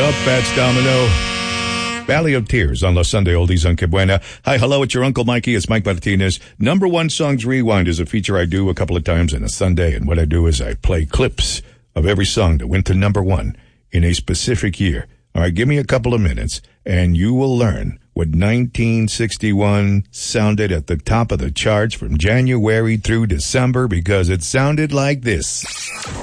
out, Fats Domino. Valley of Tears on Los Sunday Oldies on Que Buena. Hi, hello, it's your Uncle Mikey. It's Mike Martinez. Number One Songs Rewind is a feature I do a couple of times on a Sunday, and what I do is I play clips of every song that went to number one in a specific year. All right, give me a couple of minutes, and you will learn what 1961 sounded at the top of the charts from January through December, because it sounded like this.